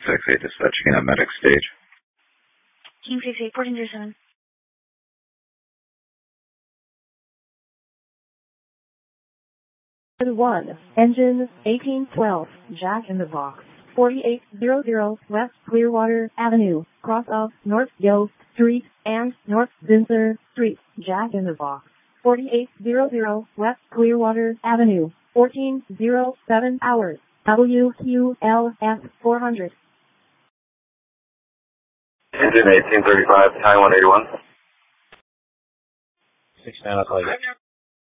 68 dispatching at medic stage. King 68, port injury 7. 1, engine 1812, Jack in the Box, 4800 West Clearwater Avenue, cross of North Yost Street and North Windsor Street, Jack in the Box, 4800 West Clearwater Avenue, 1407 hours, WQLF 400. Engine 1835, Thai 181. 69, I'll call you.